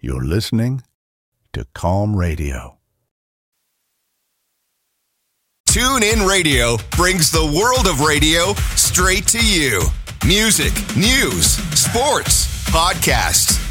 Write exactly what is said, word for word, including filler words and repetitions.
You're listening to Calm Radio. TuneIn Radio brings the world of radio straight to you. Music, news, sports, podcasts,